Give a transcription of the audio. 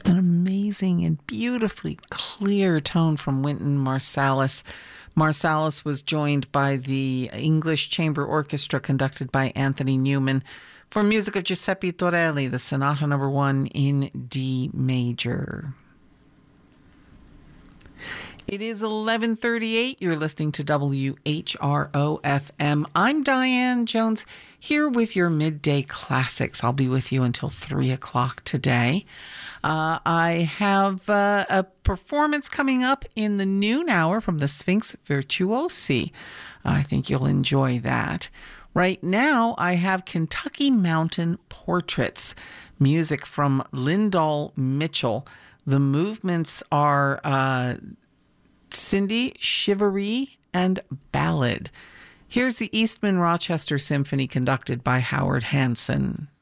an amazing and beautifully clear tone from Wynton Marsalis. Marsalis was joined by the English Chamber Orchestra conducted by Anthony Newman for music of Giuseppe Torelli, the Sonata No. 1 in D major. It is 11:38. You're listening to WHRO-FM. I'm Diane Jones, here with your midday classics. I'll be with you until 3 o'clock today. I have a performance coming up in the noon hour from the Sphinx Virtuosi. I think you'll enjoy that. Right now, I have Kentucky Mountain Portraits, music from Lyndall Mitchell. The movements are Cindy, Chivalry, and Ballad. Here's the Eastman Rochester Symphony conducted by Howard Hanson.